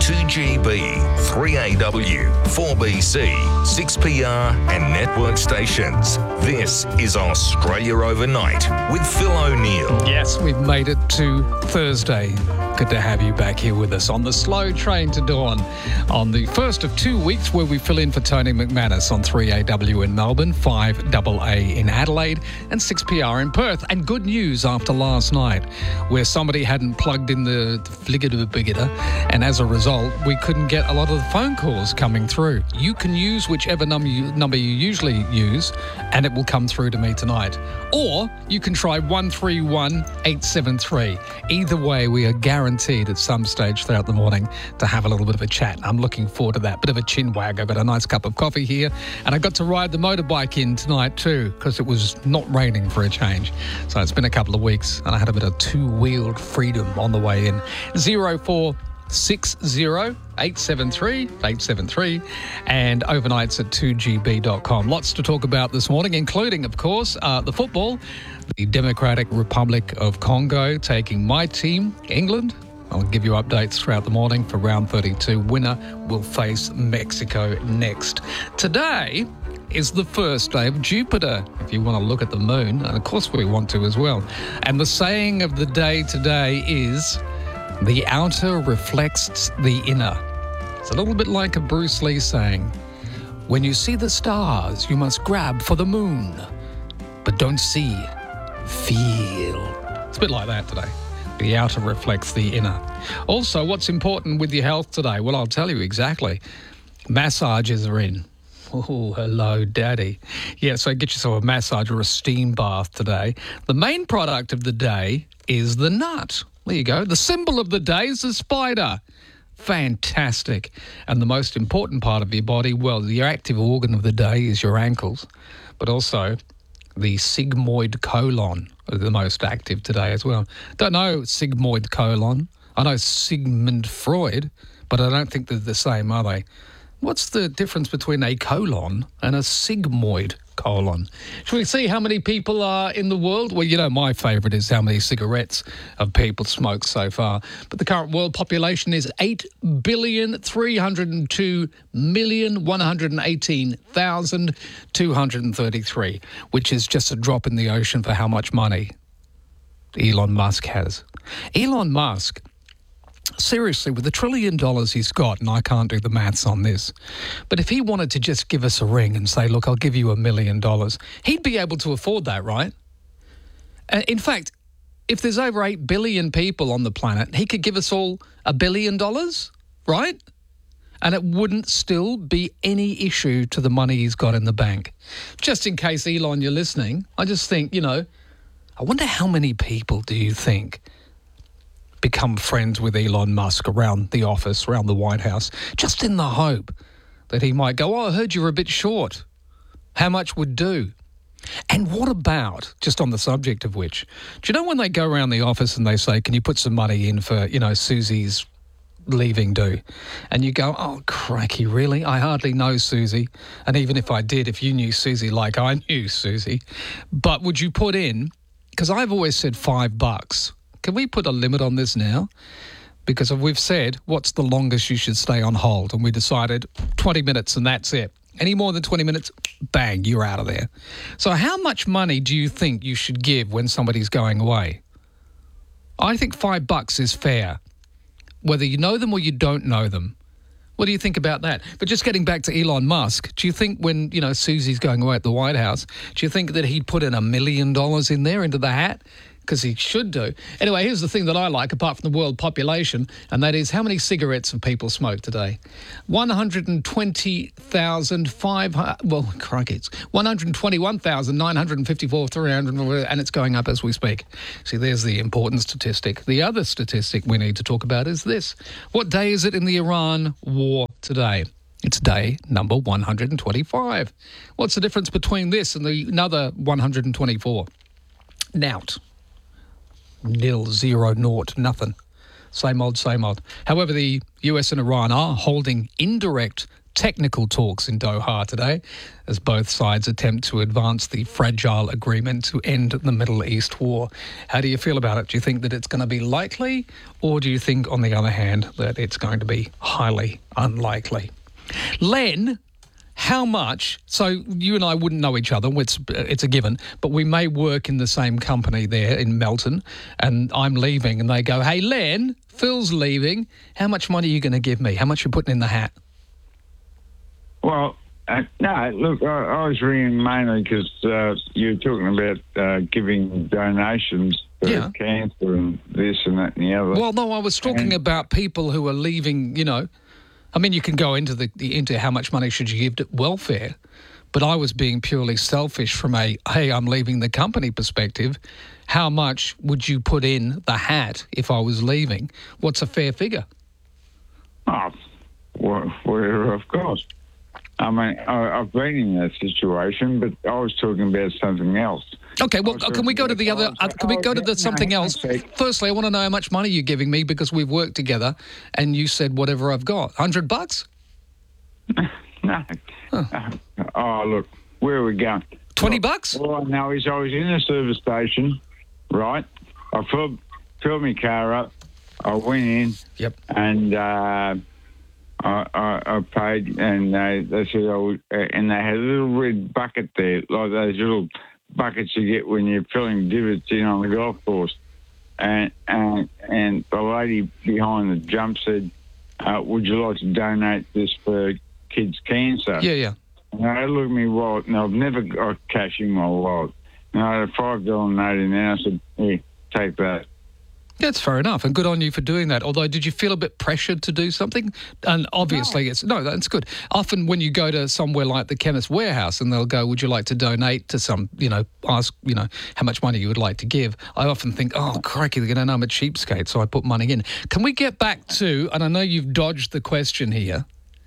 2GB, 3AW, 4BC, 6PR and network stations. This is Australia Overnight with Phil O'Neill. Yes, we've made it to Thursday. Good to have you back here with us on the slow train to dawn on the first of 2 weeks where we fill in for Tony McManus on 3AW in Melbourne, 5AA in Adelaide and 6PR in Perth. And good news after last night where somebody hadn't plugged in the fligger and as a result we couldn't get a lot of the phone calls coming through. You can use whichever number you usually use and it will come through to me tonight. Or you can try 131873. Either way, we are guaranteed at some stage throughout the morning to have a little bit of a chat. I'm looking forward to that. Bit of a chin wag. I've got a nice cup of coffee here and I got to ride the motorbike in tonight too because it was not raining for a change. So it's been a couple of weeks and I had a bit of two-wheeled freedom on the way in. 0460-873 and overnights at 2gb.com. Lots to talk about this morning, including, of course, the football. The Democratic Republic of Congo taking my team, England. I'll give you updates throughout the morning for round 32. Winner will face Mexico next. Today is the first day of Jupiter, if you want to look at the moon. And of course we want to as well. And the saying of the day today is, the outer reflects the inner. It's a little bit like a Bruce Lee saying, when you see the stars, you must grab for the moon. But don't see, feel. It's a bit like that today. The outer reflects the inner. Also, what's important with your health today? Well, I'll tell you exactly. Massages are in. Oh, hello, Daddy. Yeah, so get yourself a massage or a steam bath today. The main product of the day is the nut. There you go. The symbol of the day is the spider. Fantastic. And the most important part of your body, well, the active organ of the day is your ankles, but also the sigmoid colon are the most active today as well. Don't know sigmoid colon. I know Sigmund Freud, but I don't think they're the same, are they? What's the difference between a colon and a sigmoid colon? Shall we see how many people are in the world? Well, you know, my favourite is how many cigarettes have people smoked so far. But the current world population is 8,302,118,233, which is just a drop in the ocean for how much money Elon Musk has. Elon Musk, seriously, with $1 trillion he's got, and I can't do the maths on this, but if he wanted to just give us a ring and say, look, I'll give you $1 million, he'd be able to afford that, right? In fact, if there's over 8 billion people on the planet, he could give us all $1 billion, right? And it wouldn't still be any issue to the money he's got in the bank. Just in case, Elon, you're listening, I just think, you know, I wonder how many people do you think become friends with Elon Musk around the office, around the White House, just in the hope that he might go, oh, I heard you were a bit short. How much would do? And what about, just on the subject of which, do you know when they go around the office and they say, can you put some money in for, you know, Susie's leaving do? And you go, oh, crikey, really? I hardly know Susie. And even if I did, if you knew Susie like I knew Susie, but would you put in, because I've always said $5. Can we put a limit on this now? Because we've said, what's the longest you should stay on hold? And we decided 20 minutes and that's it. Any more than 20 minutes, bang, you're out of there. So how much money do you think you should give when somebody's going away? I think $5 is fair, whether you know them or you don't know them. What do you think about that? But just getting back to Elon Musk, do you think when, you know, Susie's going away at the White House, do you think that he'd put in $1 million in there into the hat? Because he should do. Anyway, here's the thing that I like, apart from the world population, and that is how many cigarettes have people smoked today? 121,954, 300, and it's going up as we speak. See, there's the important statistic. The other statistic we need to talk about is this. What day is it in the Iran war today? It's day number 125. What's the difference between this and the another 124? Nout. 0, 0, 0, nothing. Same old, same old. However, the US and Iran are holding indirect technical talks in Doha today as both sides attempt to advance the fragile agreement to end the Middle East war. How do you feel about it? Do you think that it's going to be likely, or do you think, on the other hand, that it's going to be highly unlikely? Len, how much, so you and I wouldn't know each other, it's a given, but we may work in the same company there in Melton, and I'm leaving, and they go, hey, Len, Phil's leaving, how much money are you going to give me? How much are you putting in the hat? Well, no, look, I was ringing mainly because you were talking about giving donations for cancer and this and that and the other. Well, no, I was talking about people who are leaving, you know. I mean, you can go into into how much money should you give to welfare, but I was being purely selfish from a, hey, I'm leaving the company perspective. How much would you put in the hat if I was leaving? What's a fair figure? Oh, well, of course. I mean, I've been in that situation, but I was talking about something else. Okay, well, can we go to the other? Can we go to the something else? Firstly, I want to know how much money you're giving me because we've worked together, and you said whatever I've got. $100? No. Huh. Oh, look, where are we going? $20? All I know is I was in a service station, right? I filled my car up. I went in. Yep. And I paid, and they said, and they had a little red bucket there, like those little buckets you get when you're filling divots in on the golf course. And the lady behind the jump said, would you like to donate this for kids' cancer? Yeah. And I looked at my wallet, and I've never got cash in my wallet. And I had a $5 note in there. I said, here, take that. That's fair enough, and good on you for doing that. Although, did you feel a bit pressured to do something? And obviously, that's good. Often when you go to somewhere like the Chemist Warehouse and they'll go, would you like to donate to some, ask, how much money you would like to give, I often think, oh, crikey, they're going to know I'm a cheapskate, so I put money in. Can we get back to, and I know you've dodged the question here,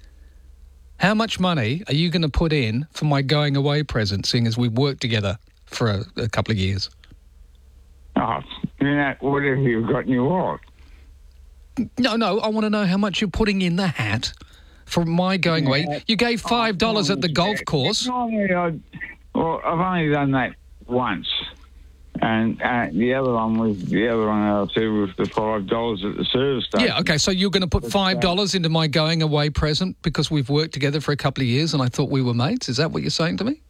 how much money are you going to put in for my going away present, seeing as we've worked together for a couple of years? Oh, whatever you've got in your wallet. No, I want to know how much you're putting in the hat for my going away. You gave $5 at the golf course. Normally, I've only done that once. And the other one I said was the $5 at the service station. Yeah, okay, so you're going to put $5 into my going away present because we've worked together for a couple of years and I thought we were mates? Is that what you're saying to me?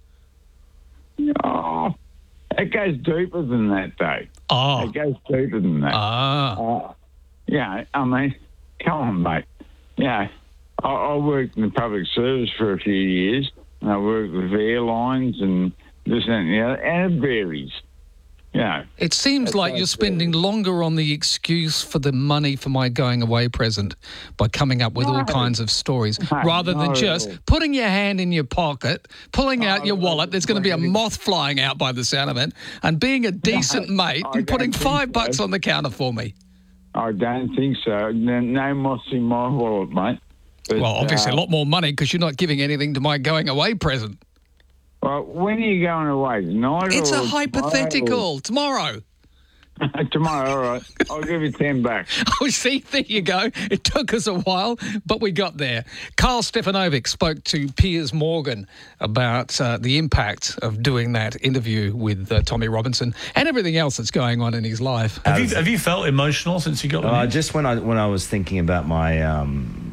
Oh, it goes deeper than that, though. Oh. It goes deeper than that. Yeah, I mean, come on, mate. Yeah, I worked in the public service for a few years, and I worked with airlines and this and the other, and it varies. Yeah. It seems like you're spending longer on the excuse for the money for my going away present by coming up with all kinds of stories rather than just putting your hand in your pocket, pulling out your wallet. There's going to be a moth flying out by the sound of it, and being a decent mate and putting $5 on the counter for me. I don't think so. No moths in my wallet, mate. But, well, obviously a lot more money because you're not giving anything to my going away present. Well, when are you going away? Tonight? It's a hypothetical. Tomorrow. Tomorrow, all right. I'll give you $10. Oh, see, there you go. It took us a while, but we got there. Carl Stefanovic spoke to Piers Morgan about the impact of doing that interview with Tommy Robinson and everything else that's going on in his life. Have you felt emotional since you got the news? Just when I was thinking about my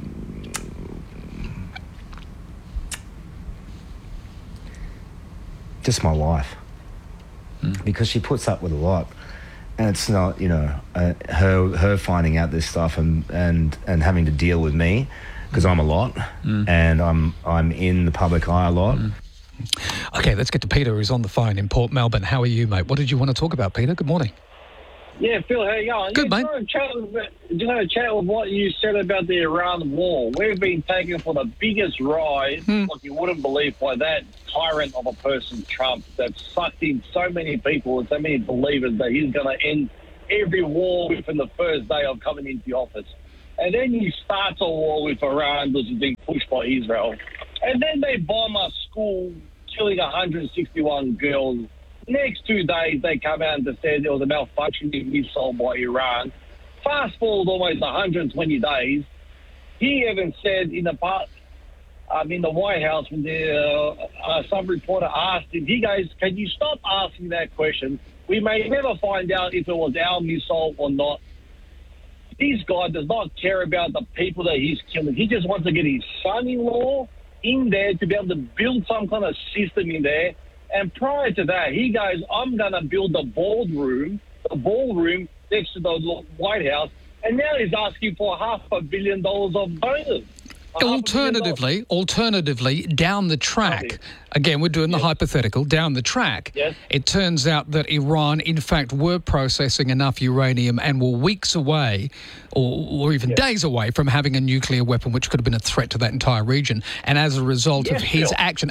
just my wife, because she puts up with a lot, and it's not her finding out this stuff and having to deal with me because I'm a lot and I'm in the public eye a lot. Okay, let's get to Peter, who's on the phone in Port Melbourne. How are you, mate? What did you want to talk about, Peter? Good morning. Yeah, Phil, how you going? Good, mate. Just have a chat with what you said about the Iran war. We've been taken for the biggest ride, like you wouldn't believe, by that tyrant of a person, Trump, that sucked in so many people and so many believers that he's going to end every war within the first day of coming into the office. And then he starts a war with Iran, which is being pushed by Israel. And then they bomb a school, killing 161 girls. Next 2 days, they come out and said there was a malfunctioning missile by Iran. Fast forward almost 120 days. He even said in the past, in the White House when some reporter asked him, he goes, can you stop asking that question? We may never find out if it was our missile or not. This guy does not care about the people that he's killing. He just wants to get his son-in-law in there to be able to build some kind of system in there. And prior to that, he goes, I'm going to build a ballroom next to the White House. And now he's asking for $500 million of bonus. Alternatively, down the track, again, we're doing the hypothetical, down the track, it turns out that Iran, in fact, were processing enough uranium and were weeks away or even days away from having a nuclear weapon, which could have been a threat to that entire region. And as a result of his action,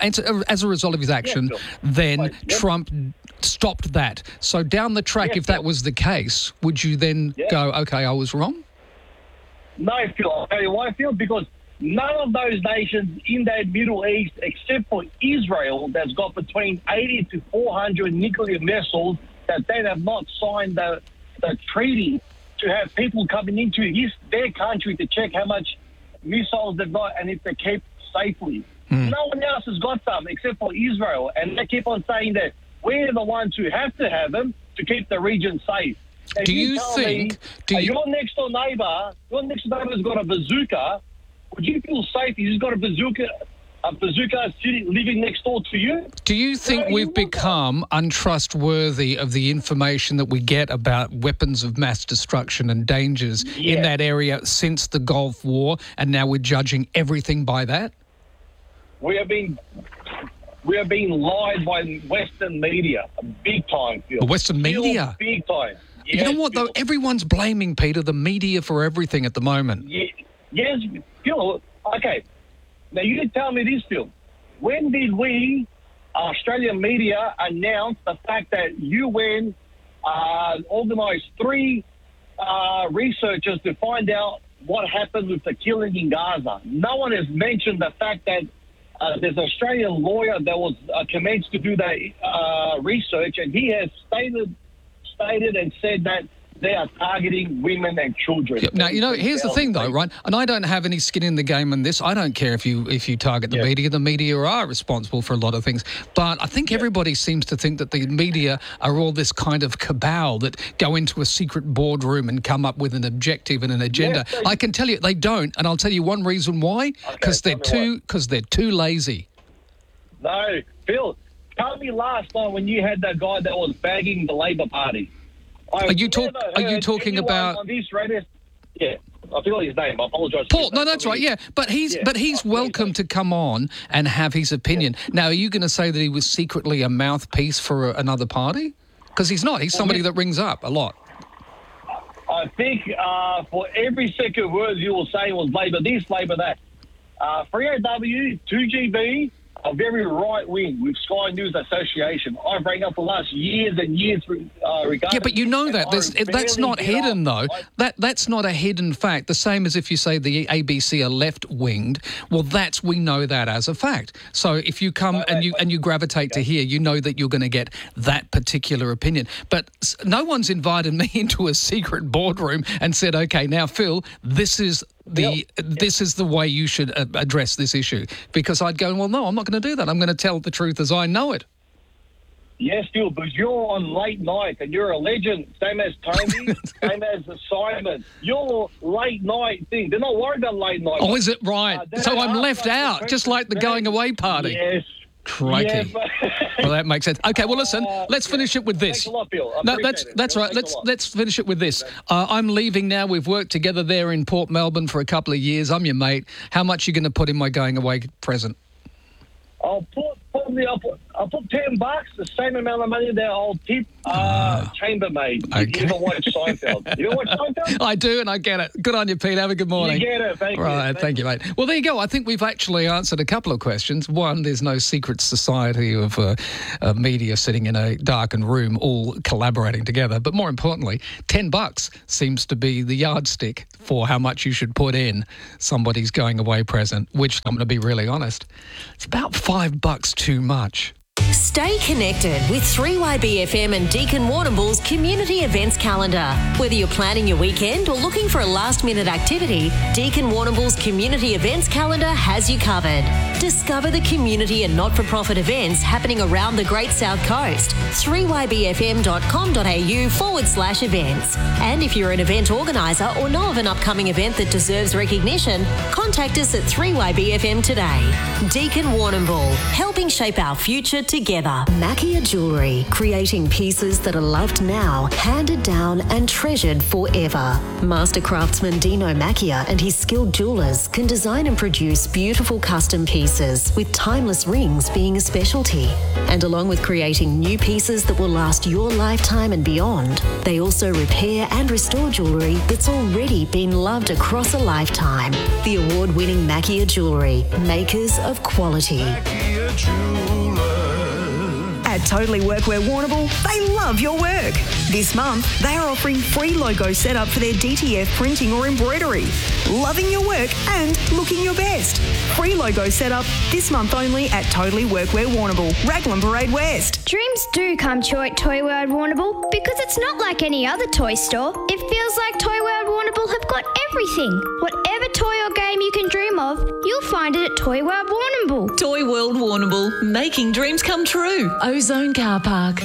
then Trump stopped that. So down the track, if that was the case, would you then go, okay, I was wrong? No, Phil. I'll tell you why, Phil, because none of those nations in that Middle East, except for Israel, that's got between 80 to 400 nuclear missiles, that they have not signed the treaty to have people coming into their country to check how much missiles they've got and if they're kept safely. No one else has got some except for Israel. And they keep on saying that we're the ones who have to have them to keep the region safe. If your next door neighbour's got a bazooka, would you feel safe? He's got a bazooka living next door to you? Do you think we've become untrustworthy of the information that we get about weapons of mass destruction and dangers in that area since the Gulf War, and now we're judging everything by that? We are being lied by Western media, big time, Phil. The Western media? Big time. Yes, you know what, though? Everyone's blaming, Peter, the media for everything at the moment. Yes, Phil. Okay. Now, you did tell me this, Phil. When did we, Australian media, announce the fact that UN organised 3 researchers to find out what happened with the killing in Gaza? No one has mentioned the fact that there's an Australian lawyer that was commenced to do that research, and he has stated and said that they are targeting women and children. Yep. Now, here's the thing, though, right? And I don't have any skin in the game on this. I don't care if you target the media. The media are responsible for a lot of things. But I think everybody seems to think that the media are all this kind of cabal that go into a secret boardroom and come up with an objective and an agenda. I can tell you they don't, and I'll tell you one reason why. Because they're too lazy. No, Phil, tell me last time when you had that guy that was bagging the Labor Party. Are you talking about on this radio? Yeah, I forgot his name. I apologise. Paul. No, that's right. Yeah, but he's welcome to come on and have his opinion. Now, are you going to say that he was secretly a mouthpiece for another party? Because he's not. He's somebody that rings up a lot. I think for every second word you were saying was Labor this, Labor that. 3AW, 2GB. A very right wing with Sky News Association. I bring up the last years and years regarding... Yeah, but you know that. That's not hidden, though. That's not a hidden fact. The same as if you say the ABC are left-winged. Well, we know that as a fact. So if you come and you gravitate to here, you know that you're going to get that particular opinion. But no one's invited me into a secret boardroom and said, okay, now, Phil, this is the way you should address this issue. Because I'd go, well, no, I'm not going to do that. I'm going to tell the truth as I know it. Yes, Phil, but you're on late night and you're a legend, same as Tony, same as Simon. Your late night thing, they're not worried about late night. Oh, is it right? So I'm left out, just like the going away party. Yes. Crikey. Well, that makes sense. Okay, well, listen, let's finish it with this. Thanks a lot, Bill. No, that's right. Let's finish it with this. I'm leaving now. We've worked together there in Port Melbourne for a couple of years. I'm your mate. How much are you going to put in my going away present? I'll put $10, the same amount of money that I'll tip chambermaid. Okay. You ever watch Seinfeld? You ever watch Seinfeld? I do, and I get it. Good on you, Pete. Have a good morning. You get it. Thank you. Right, thank you, mate. Well, there you go. I think we've actually answered a couple of questions. One, there's no secret society of media sitting in a darkened room all collaborating together. But more importantly, $10 seems to be the yardstick for how much you should put in somebody's going away present, which I'm going to be really honest, it's about $5 too much. Stay connected with 3YBFM and Deakin Warrnambool's community events calendar. Whether you're planning your weekend or looking for a last-minute activity, Deakin Warrnambool's community events calendar has you covered. Discover the community and not-for-profit events happening around the Great South Coast. 3ybfm.com.au/events. And if you're an event organiser or know of an upcoming event that deserves recognition, contact us at 3YBFM today. Deakin Warrnambool, helping shape our future together. Mackia Jewellery, creating pieces that are loved now, handed down and treasured forever. Master craftsman Dino Mackia and his skilled jewellers can design and produce beautiful custom pieces, with timeless rings being a specialty. And along with creating new pieces that will last your lifetime and beyond, they also repair and restore jewellery that's already been loved across a lifetime. The award-winning Mackia Jewellery, makers of quality. At Totally Workwear Warrnambool, they love your work. This month, they are offering free logo setup for their DTF printing or embroidery. Loving your work and looking your best. Free logo setup this month only at Totally Workwear Warrnambool, Raglan Parade West. Dreams do come true at Toy World Warrnambool because it's not like any other toy store. It feels like Toy World Warrnambool have got everything. Whatever toy or game you can dream of, you'll find it at Toy World Warrnambool. Toy World Warrnambool, making dreams come true. Ozone Car Park.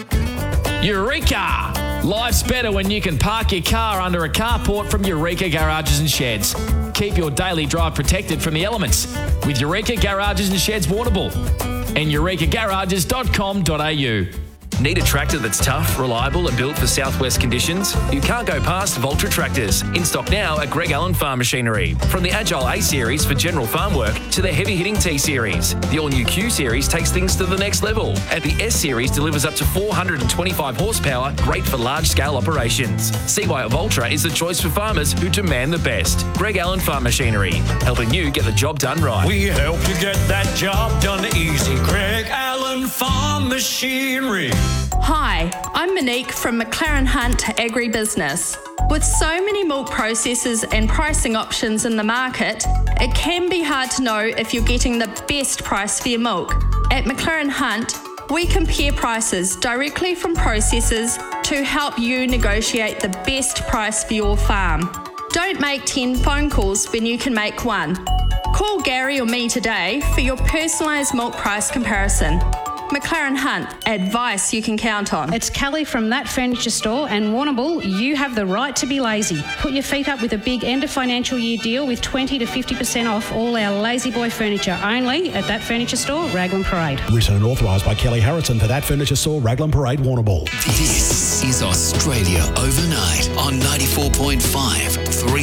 Eureka! Life's better when you can park your car under a carport from Eureka Garages and Sheds. Keep your daily drive protected from the elements with Eureka Garages and Sheds Warrnambool and eurekagarages.com.au. Need a tractor that's tough, reliable and built for southwest conditions? You can't go past Voltra Tractors. In stock now at Greg Allen Farm Machinery. From the Agile A Series for general farm work to the heavy-hitting T Series. The all-new Q Series takes things to the next level. And the S Series delivers up to 425 horsepower, great for large-scale operations. See why Voltra is the choice for farmers who demand the best. Greg Allen Farm Machinery, helping you get the job done right. We help you get that job done easy. Greg Allen Farm Machinery. Hi, I'm Monique from McLaren Hunt Agribusiness. With so many milk processors and pricing options in the market, it can be hard to know if you're getting the best price for your milk. At McLaren Hunt, we compare prices directly from processors to help you negotiate the best price for your farm. Don't make 10 phone calls when you can make one. Call Gary or me today for your personalised milk price comparison. McLaren Hunt, advice you can count on. It's Kelly from That Furniture Store, and Warrnambool, you have the right to be lazy. Put your feet up with a big end of financial year deal with 20 to 50% off all our Lazy Boy furniture only at That Furniture Store, Raglan Parade. Written and authorised by Kelly Harrison for That Furniture Store, Raglan Parade, Warrnambool. This is Australia Overnight on 94.5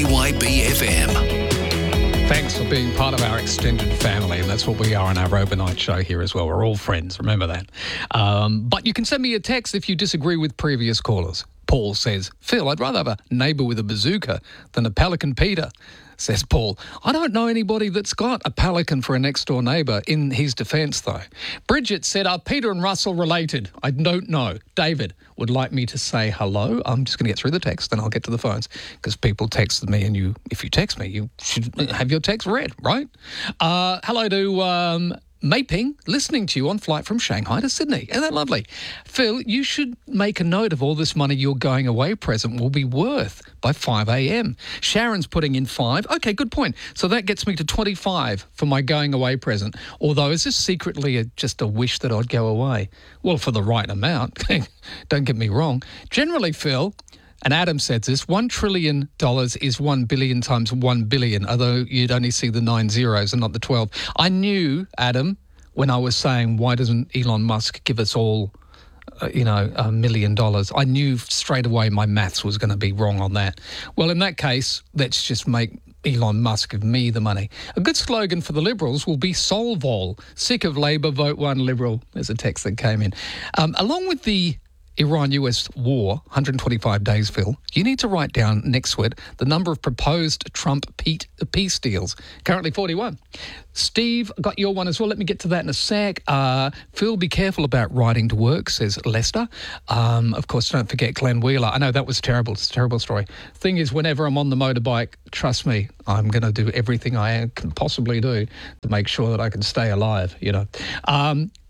3YBFM. Thanks for being part of our extended family, and that's what we are on our overnight show here as well. We're all friends, remember that. But you can send me a text if you disagree with previous callers. Paul says, Phil, I'd rather have a neighbour with a bazooka than a Pelican Peter, says Paul. I don't know anybody that's got a pelican for a next-door neighbour. In his defence, though. Bridget said, are Peter and Russell related? I don't know. David would like me to say hello. I'm just going to get through the text, then I'll get to the phones, because people texted me, and if you text me, you should have your text read, right? Hello to Maping, listening to you on flight from Shanghai to Sydney. Isn't that lovely? Phil, you should make a note of all this money your going away present will be worth by 5 a.m. Sharon's putting in 5. Okay, good point. So that gets me to 25 for my going away present. Although, is this secretly just a wish that I'd go away? Well, for the right amount. Don't get me wrong. Generally, Phil, and Adam said this, $1 trillion is 1 billion times 1 billion, although you'd only see the 9 zeros and not the 12. I knew, Adam, when I was saying, why doesn't Elon Musk give us all, $1 million? I knew straight away my maths was going to be wrong on that. Well, in that case, let's just make Elon Musk give me the money. A good slogan for the Liberals will be Solve All. Sick of Labor, vote one Liberal. There's a text that came in. Along with the Iran-US war, 125 days, Phil, you need to write down next to it the number of proposed Trump peace deals. Currently 41. Steve, got your one as well. Let me get to that in a sec. Phil, be careful about riding to work, says Lester. Of course, don't forget Glenn Wheeler. I know that was terrible. It's a terrible story. Thing is, whenever I'm on the motorbike, trust me, I'm going to do everything I can possibly do to make sure that I can stay alive,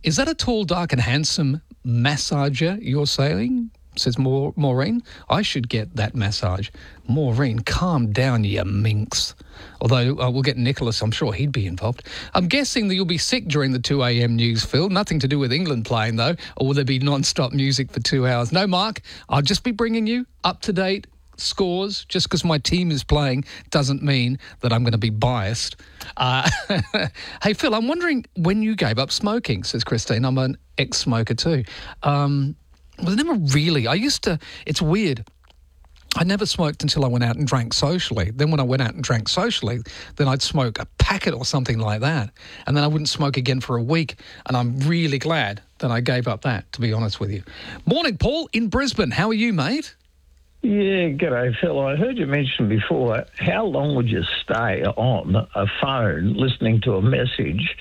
is that a tall, dark and handsome massager you're saying? Says Maureen. I should get that massage. Maureen, calm down, you minx. Although we'll get Nicholas, I'm sure he'd be involved. I'm guessing that you'll be sick during the 2 a.m. news, Phil. Nothing to do with England playing, though. Or will there be non-stop music for 2 hours? No, Mark, I'll just be bringing you up-to-date scores. Just because my team is playing doesn't mean that I'm going to be biased. Hey, Phil, I'm wondering when you gave up smoking, says Christine. I'm an ex-smoker too. Well, never really. It's weird. I never smoked until I went out and drank socially. Then when I went out and drank socially, then I'd smoke a packet or something like that. And then I wouldn't smoke again for a week. And I'm really glad that I gave up that, to be honest with you. Morning, Paul, in Brisbane. How are you, mate? Yeah, g'day, Phil. I heard you mention before, how long would you stay on a phone listening to a message,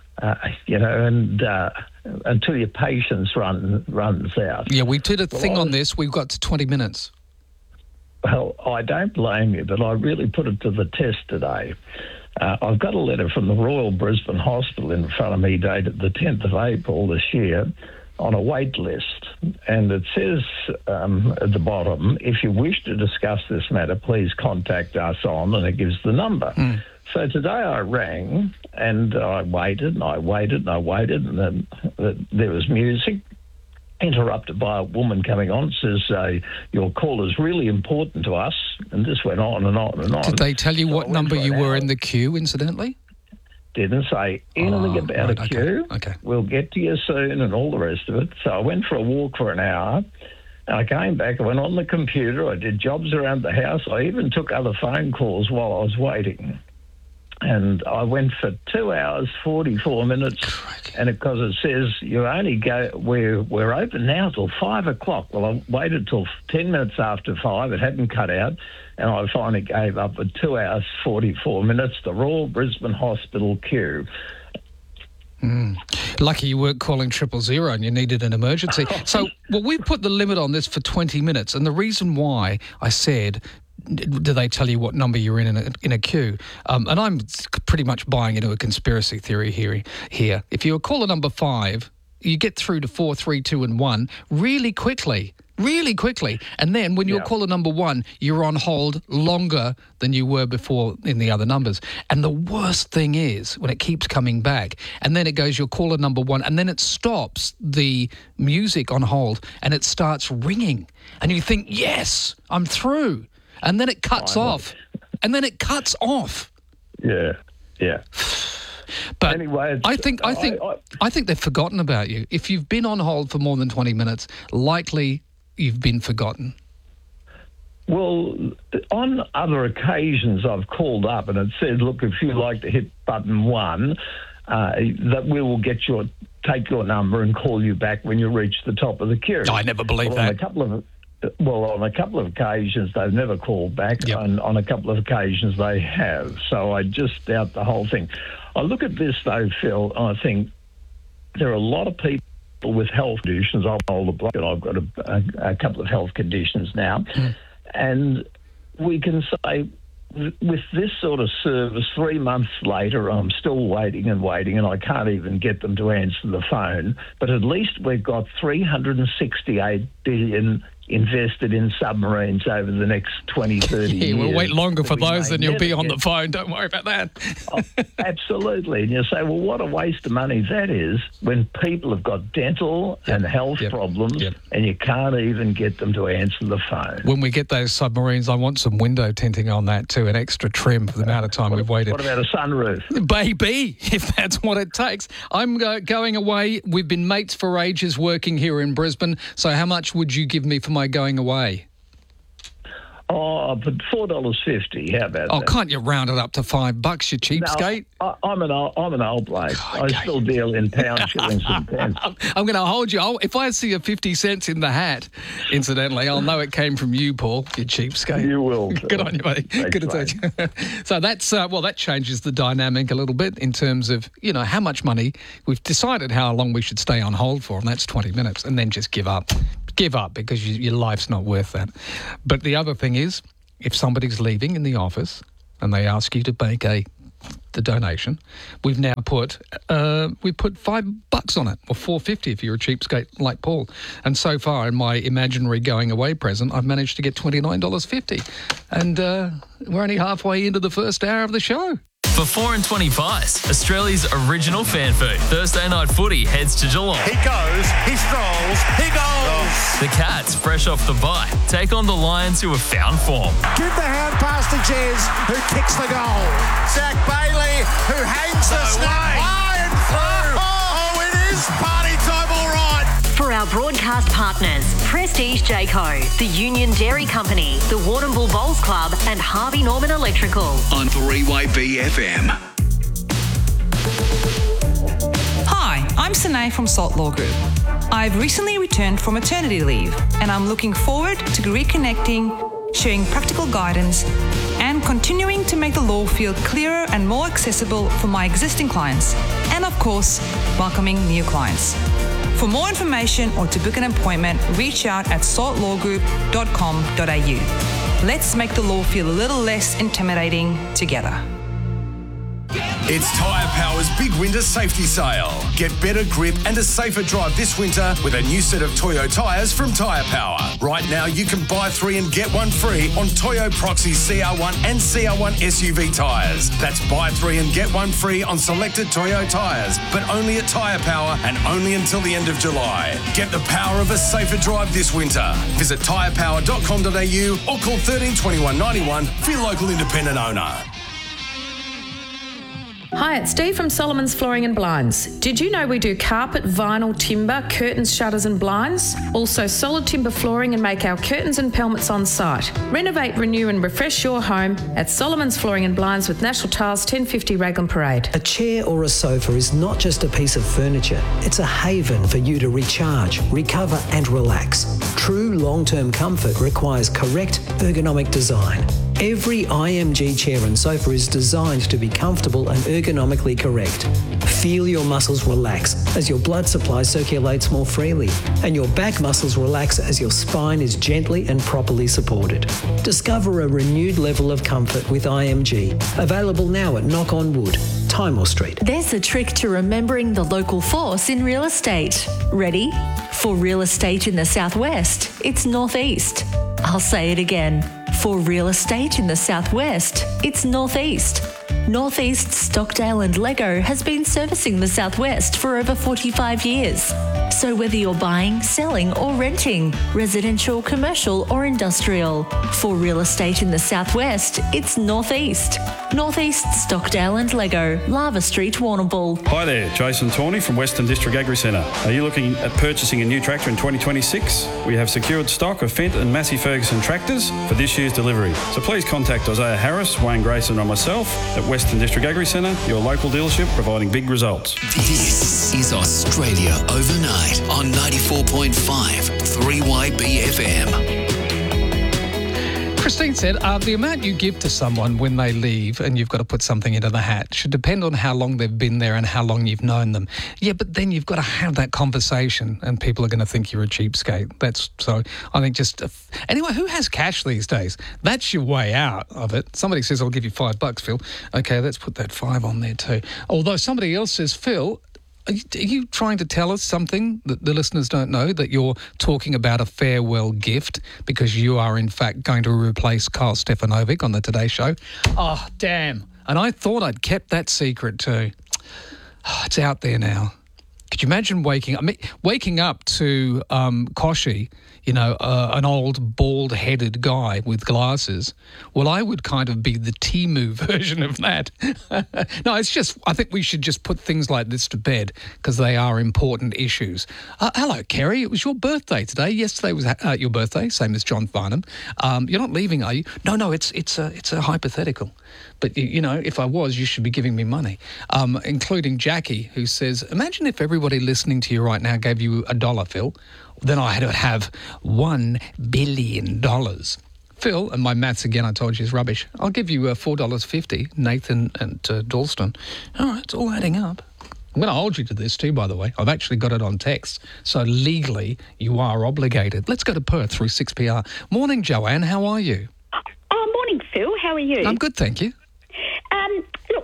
until your patience runs out? Yeah, we did a thing on this. We've got to 20 minutes. Well, I don't blame you, but I really put it to the test today. I've got a letter from the Royal Brisbane Hospital in front of me dated the 10th of April this year on a wait list. And it says at the bottom, if you wish to discuss this matter, please contact us on, and it gives the number. So today I rang and I waited and I waited and I waited, and then there was music interrupted by a woman coming on. Says, your call is really important to us. And this went on and on and on. Did they tell you what number you were in the queue, incidentally? Didn't say anything about a queue. Okay. We'll get to you soon and all the rest of it. So I went for a walk for an hour. And I came back, I went on the computer, I did jobs around the house. I even took other phone calls while I was waiting. And I went for 2 hours, 44 minutes, and because it says you only go, we're open now till 5 o'clock. Well, I waited till 10 minutes after 5, it hadn't cut out, and I finally gave up at 2 hours, 44 minutes, the Royal Brisbane Hospital queue. Lucky you weren't calling 000 and you needed an emergency. So, we put the limit on this for 20 minutes, and the reason why I said, do they tell you what number you're in a queue? And I'm pretty much buying into a conspiracy theory here. If you're caller number 5, you get through to 4, 3, 2 and 1 really quickly. And then when you're caller number 1, you're on hold longer than you were before in the other numbers. And the worst thing is when it keeps coming back and then it goes, you're caller number 1, and then it stops the music on hold and it starts ringing. And you think, yes, I'm through. And then it cuts off. Yeah. But anyway, I think they've forgotten about you. If you've been on hold for more than 20 minutes, likely you've been forgotten. Well, on other occasions I've called up and it said, look, if you like to hit button 1, that we will take your number and call you back when you reach the top of the queue. I never believed that. On a couple of occasions, they've never called back, and on a couple of occasions they have. So I just doubt the whole thing. I look at this, though, Phil, and I think there are a lot of people with health conditions. I'm older bloke, and I've got a couple of health conditions now. And we can say, with this sort of service, 3 months later, I'm still waiting, and I can't even get them to answer the phone. But at least we've got $368 billion invested in submarines over the next 20, 30 years. We'll wait longer for those than you'll be on the phone. Don't worry about that. Absolutely. And you say, well, what a waste of money that is when people have got dental and health problems and you can't even get them to answer the phone. When we get those submarines, I want some window tinting on that too, an extra trim for the amount of time we've waited. What about a sunroof? Baby, if that's what it takes. I'm going away. We've been mates for ages working here in Brisbane. So how much would you give me for my going away? Oh, but $4.50. How about that? Oh, can't you round it up to $5, you cheapskate? No, I'm an old bloke. I still deal in pound shillings and pence. I'm going to hold you. If I see a 50 cents in the hat, incidentally, I'll know it came from you, Paul, you cheapskate. You will. Good on you, buddy. Thanks, good to touch you. So that's, that changes the dynamic a little bit in terms of, how much money. We've decided how long we should stay on hold for, and that's 20 minutes, and then just give up. Give up because your life's not worth that. But the other thing is, if somebody's leaving in the office and they ask you to make a the donation. We've now put $5 on it, or $4.50 if you're a cheapskate like Paul. And so far, in my imaginary going away present, I've managed to get $29.50. And we're only halfway into the first hour of the show. For 4 and 20 pies, Australia's original fan food. Thursday night footy heads to Geelong. He goes, he strolls, he goes. The Cats, fresh off the bye, take on the Lions who have found form. Give the hand pass to Jez, who kicks the goal. Zach Bailey, who hangs the snap high and through. Oh, it is party time, all right. For our broadcast partners, Prestige Jayco, the Union Dairy Company, the Warrnambool Bowls Club and Harvey Norman Electrical. On 3YB FM. Hi, I'm Sanae from Salt Law Group. I've recently returned from maternity leave and I'm looking forward to reconnecting, sharing practical guidance and continuing to make the law feel clearer and more accessible for my existing clients and, of course, welcoming new clients. For more information or to book an appointment, reach out at saltlawgroup.com.au. Let's make the law feel a little less intimidating together. It's Tyre Power's big winter safety sale. Get better grip and a safer drive this winter with a new set of Toyo tyres from Tyre Power. Right now, you can buy 3 and get 1 free on Toyo Proxy CR1 and CR1 SUV tyres. That's buy 3 and get 1 free on selected Toyo tyres, but only at Tyre Power and only until the end of July. Get the power of a safer drive this winter. Visit tyrepower.com.au or call 13 21 91 for your local independent owner. Hi, it's Steve from Solomon's Flooring and Blinds. Did you know we do carpet, vinyl, timber, curtains, shutters and blinds? Also solid timber flooring and make our curtains and pelmets on site. Renovate, renew and refresh your home at Solomon's Flooring and Blinds with National Tiles 1050 Raglan Parade. A chair or a sofa is not just a piece of furniture. It's a haven for you to recharge, recover and relax. True long-term comfort requires correct ergonomic design. Every IMG chair and sofa is designed to be comfortable and ergonomically correct. Feel your muscles relax as your blood supply circulates more freely, and your back muscles relax as your spine is gently and properly supported. Discover a renewed level of comfort with IMG. Available now at Knock on Wood, Timor Street. There's a trick to remembering the local force in real estate. Ready? For real estate in the southwest, it's northeast. I'll say it again. For real estate in the southwest, it's northeast. Northeast Stockdale and Lego has been servicing the southwest for over 45 years. So whether you're buying, selling or renting, residential, commercial or industrial, for real estate in the southwest, it's northeast. Northeast Stockdale and Lego, Lava Street, Warrnambool. Hi there, Jason Tawney from Western District Agri Centre. Are you looking at purchasing a new tractor in 2026? We have secured stock of Fendt and Massey Ferguson tractors for this year's delivery. So please contact Isaiah Harris, Wayne Grayson or myself at Western District Agri Centre, your local dealership providing big results. This is Australia Overnight on 94.5 3YB FM. Christine said, the amount you give to someone when they leave and you've got to put something into the hat should depend on how long they've been there and how long you've known them. Yeah, but then you've got to have that conversation and people are going to think you're a cheapskate. So I think anyway, who has cash these days? That's your way out of it. Somebody says, I'll give you $5, Phil. Okay, let's put that 5 on there too. Although somebody else says, Phil, are you trying to tell us something that the listeners don't know, that you're talking about a farewell gift because you are, in fact, going to replace Carl Stefanovic on the Today Show? Oh, damn. And I thought I'd kept that secret too. Oh, it's out there now. Could you imagine waking up to Koshi, an old bald-headed guy with glasses? Well, I would kind of be the Timu version of that. No, it's just, I think we should just put things like this to bed because they are important issues. Hello, Kerry. It was your birthday today. Yesterday was your birthday, same as John Farnham. You're not leaving, are you? No, it's a hypothetical. But, if I was, you should be giving me money, including Jackie, who says, imagine if everybody listening to you right now gave you $1, Phil. Then I had to have $1 billion. Phil, and my maths again, I told you, is rubbish. I'll give you $4.50, Nathan and Dalston. All right, it's all adding up. I'm going to hold you to this too, by the way. I've actually got it on text. So legally, you are obligated. Let's go to Perth through 6PR. Morning, Joanne. How are you? Morning, Phil. How are you? I'm good, thank you. Look, first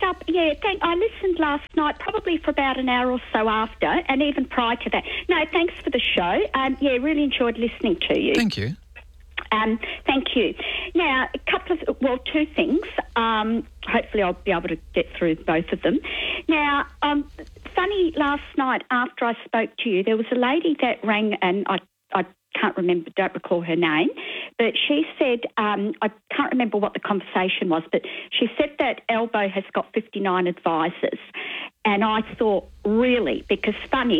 up. Yeah, I listened last night, probably for about an hour or so after, and even prior to that. No, thanks for the show. Yeah, really enjoyed listening to you. Thank you. Thank you. Now, two things. Hopefully I'll be able to get through both of them. Now, funny, last night after I spoke to you, there was a lady that rang, and I don't recall her name, but she said, I can't remember what the conversation was, but she said that Albo has got 59 advisors. And I thought, really? Because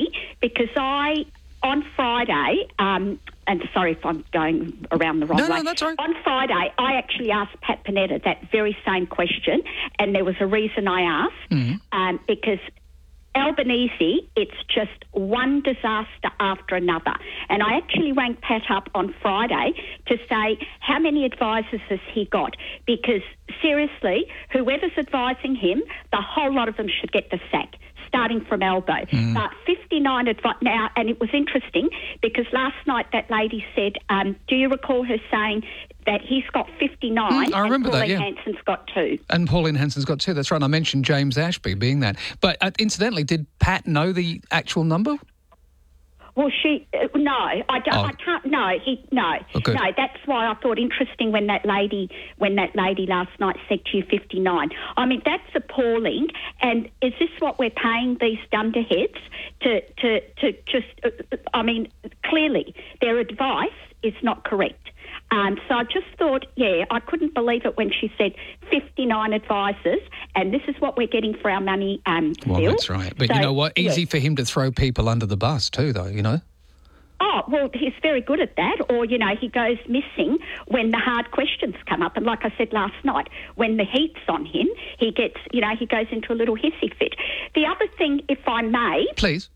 on Friday, and sorry if I'm going around the wrong way. No, that's all right. On Friday, I actually asked Pat Panetta that very same question, and there was a reason I asked, because Albanese, it's just one disaster after another. And I actually rang Pat up on Friday to say, how many advisors has he got? Because, seriously, whoever's advising him, the whole lot of them should get the sack, starting from Albo. But 59 now, and it was interesting because last night that lady said, do you recall her saying that he's got 59 I remember and Pauline that, yeah. Hanson's got 2? And Pauline Hanson's got 2, that's right. And I mentioned James Ashby being that. But incidentally, did Pat know the actual number? Well, no, I don't. I can't. No, no. That's why I thought interesting when that lady last night said to you 59. I mean, that's appalling. And is this what we're paying these dunderheads to just? I mean, clearly their advice is not correct. So I just thought, I couldn't believe it when she said 59 advisors, and this is what we're getting for our money. Well, that's right. But you know what? Easy for him to throw people under the bus too, though, you know? Oh, well, he's very good at that. Or, you know, he goes missing when the hard questions come up. And like I said last night, when the heat's on him, he gets, you know, he goes into a little hissy fit. The other thing, if I may... Please.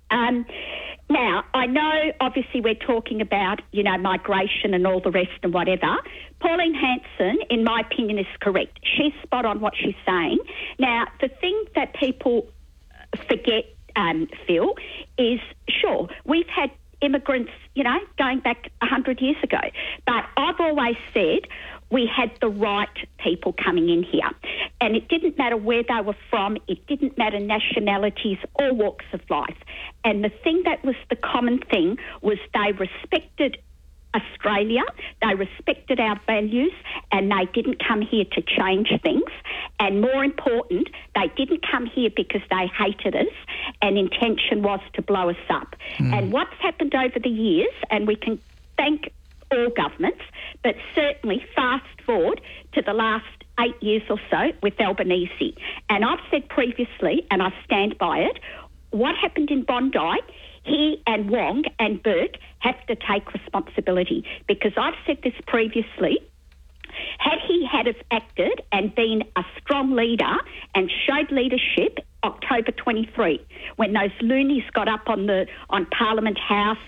Now, I know, obviously, we're talking about, you know, migration and all the rest and whatever. Pauline Hanson, in my opinion, is correct. She's spot on what she's saying. Now, the thing that people forget, Phil, is, sure, we've had immigrants, you know, going back 100 years ago. But I've always said we had the right people coming in here. And it didn't matter where they were from. It didn't matter nationalities or walks of life. And the thing that was the common thing was they respected Australia, they respected our values, and they didn't come here to change things. And more important, they didn't come here because they hated us and intention was to blow us up. And what's happened over the years, and we can thank all governments, but certainly fast forward to the last 8 years or so with Albanese. And I've said previously, and I stand by it, what happened in Bondi, he and Wong and Burke have to take responsibility, because I've said this previously. Had he acted and been a strong leader and showed leadership October 23, when those loonies got up on Parliament House,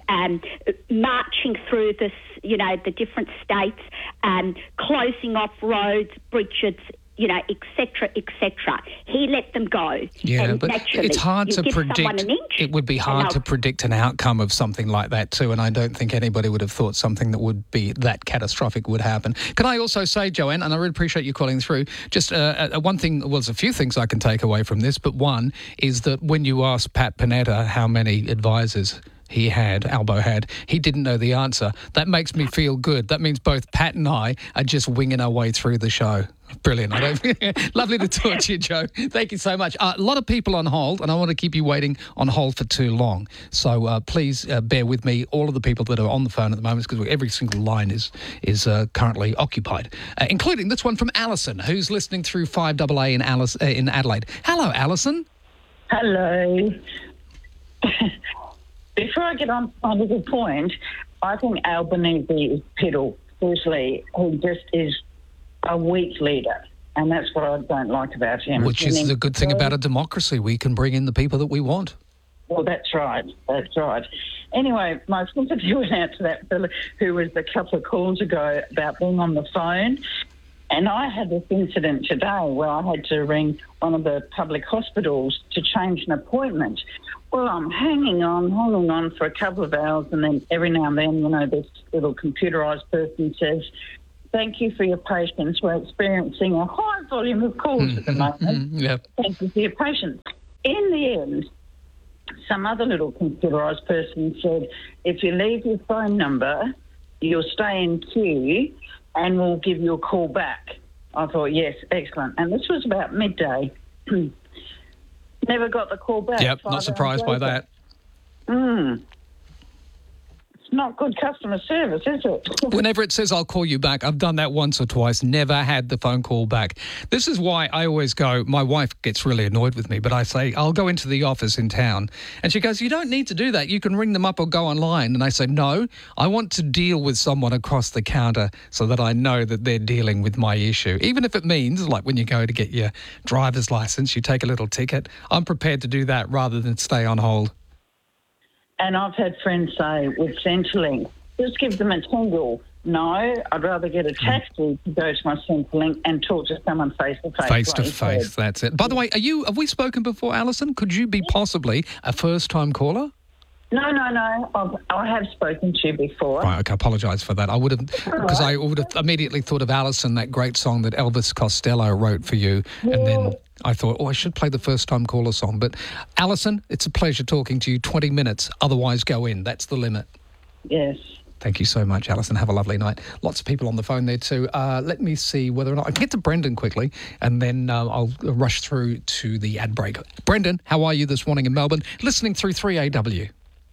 marching through this, you know, the different states, closing off roads, bridges, you know, etc., etc. He let them go. Yeah, and but naturally, it's hard to predict. It would be hard to predict an outcome of something like that too, and I don't think anybody would have thought something that would be that catastrophic would happen. Can I also say, Joanne, and I really appreciate you calling through, just one thing, well, there's a few things I can take away from this, but one is that when you asked Pat Panetta how many advisors Albo had, he didn't know the answer. That makes me feel good. That means both Pat and I are just winging our way through the show. Brilliant. Lovely to talk to you, Joe. Thank you so much. A lot of people on hold, and I want to keep you waiting on hold for too long. So please bear with me, all of the people that are on the phone at the moment, because every single line is currently occupied, including this one from Alison, who's listening through 5AA in Adelaide. Hello, Alison. Hello. Before I get on to the point, I think Albanese is piddle. Seriously, he just is a weak leader, and that's what I don't like about him. Which is the good thing about a democracy. We can bring in the people that we want. Well, that's right. That's right. Anyway, my sympathy went out to that fellow who was a couple of calls ago about being on the phone. And I had this incident today where I had to ring one of the public hospitals to change an appointment. Well, I'm hanging on for a couple of hours, and then every now and then, you know, this little computerised person says, thank you for your patience. We're experiencing a high volume of calls at the moment. Yeah. Thank you for your patience. In the end, some other little computerised person said, if you leave your phone number, you'll stay in queue and we'll give you a call back. I thought, yes, excellent. And this was about midday. Never got the call back. Yep, not surprised by that. It's not good customer service, is it? Whenever it says I'll call you back, I've done that once or twice, never had the phone call back. This is why I always go, my wife gets really annoyed with me, but I say, I'll go into the office in town. And she goes, you don't need to do that. You can ring them up or go online. And I say, no, I want to deal with someone across the counter so that I know that they're dealing with my issue. Even if it means, like when you go to get your driver's license, you take a little ticket. I'm prepared to do that rather than stay on hold. And I've had friends say with Centrelink, just give them a tingle. No, I'd rather get a taxi to go to my Centrelink and talk to someone face to face. Face to face, that's it. By the way, have we spoken before, Alison? Could you be possibly a first-time caller? No. I have spoken to you before. Right, okay, I apologise for that. I would have, because I would have immediately thought of Alison, that great song that Elvis Costello wrote for you, and then I thought, I should play the first-time caller song. But Alison, it's a pleasure talking to you. 20 minutes, otherwise go in. That's the limit. Yes. Thank you so much, Alison. Have a lovely night. Lots of people on the phone there too. Let me see whether or not I can get to Brendan quickly, and then I'll rush through to the ad break. Brendan, how are you this morning in Melbourne? Listening through 3AW.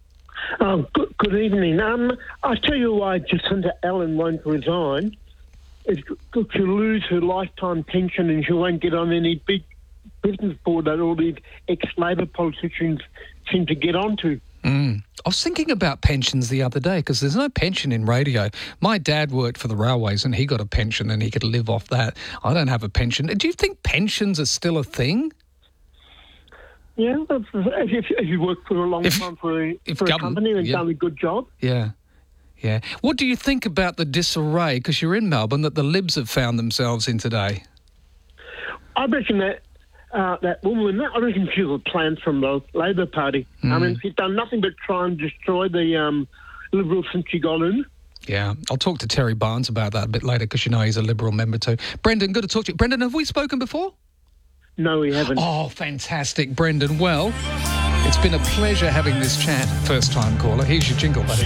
Good evening. I tell you why Jacinda Allen won't resign. She'll lose her lifetime pension and she won't get on any big business board that all these ex-Labor politicians seem to get onto. I was thinking about pensions the other day because there's no pension in radio. My dad worked for the railways and he got a pension and he could live off that. I don't have a pension. Do you think pensions are still a thing? Yeah, if you work for a long time for a company and done a good job. Yeah. What do you think about the disarray, because you're in Melbourne, that the Libs have found themselves in today? I reckon that woman, I reckon she's a plant from the Labor Party. I mean, she's done nothing but try and destroy the Liberals since she got in. Yeah, I'll talk to Terry Barnes about that a bit later, because you know he's a Liberal member too. Brendan, good to talk to you. Brendan, have we spoken before? No, we haven't. Oh, fantastic, Brendan. Well, it's been a pleasure having this chat. First-time caller. Here's your jingle, buddy.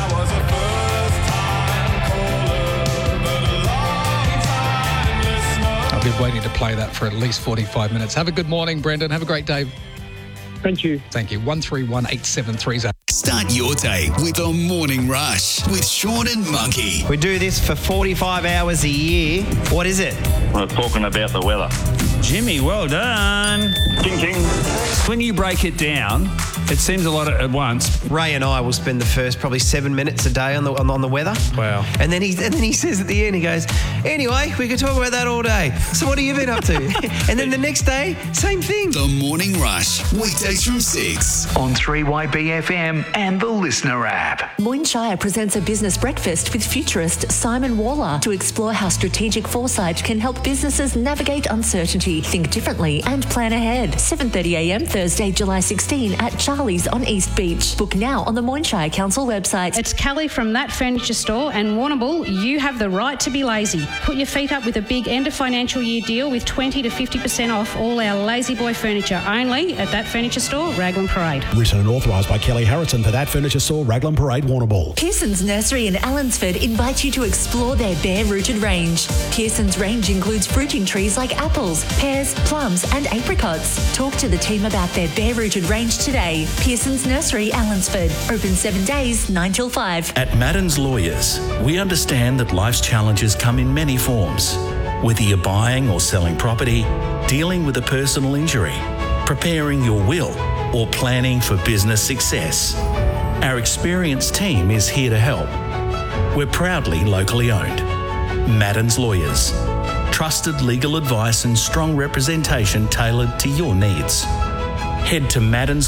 I've been waiting to play that for at least 45 minutes. Have a good morning, Brendan. Have a great day. Thank you. Thank you. 131873. Start your day with a morning rush with Sean and Monkey. We do this for 45 hours a year. What is it? We're talking about the weather. Jimmy, well done. Ding, ding. When you break it down, it seems a lot at once. Ray and I will spend the first probably 7 minutes a day on the weather. Wow. And then he says at the end, he goes, anyway, we could talk about that all day. So what have you been up to? And then the next day, same thing. The Morning Rush, weekdays from 6 on 3YBFM and the Listener app. Moyne presents a business breakfast with futurist Simon Waller to explore how strategic foresight can help businesses navigate uncertainty, think differently and plan ahead. 7:30am Thursday, July 16 at Charlie's on East Beach. Book now on the Moyne Council website. It's Kelly from That Furniture Store, and Warrnambool, you have the right to be lazy. Put your feet up with a big end of financial year deal with 20 to 50% off all our Lazy Boy furniture only at That Furniture Store, Raglan Parade. Written and authorised by Kelly Harrison for That Furniture Store, Raglan Parade, Warrnambool. Pearson's Nursery in Allensford invite you to explore their bare-rooted range. Pearson's range includes fruiting trees like apples, pears, plums and apricots. Talk to the team about their bare-rooted range today. Pearson's Nursery, Allensford. Open 7 days, 9 till 5. At Madden's Lawyers, we understand that life's challenges come in many forms. Whether you're buying or selling property, dealing with a personal injury, preparing your will, or planning for business success. Our experienced team is here to help. We're proudly locally owned. Madden's Lawyers. Trusted legal advice and strong representation tailored to your needs. Head to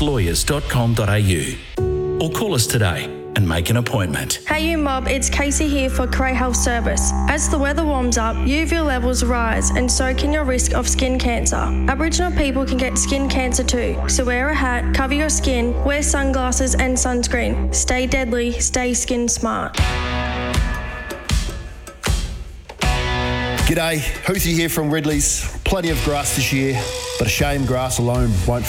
maddenslawyers.com.au or call us today and make an appointment. Hey you mob, it's Casey here for Cray Health Service. As the weather warms up, UV levels rise and so can your risk of skin cancer. Aboriginal people can get skin cancer too, so wear a hat, cover your skin, wear sunglasses and sunscreen. Stay deadly, stay skin smart. G'day, Houthi here from Ridley's. Plenty of grass this year, but a shame grass alone won't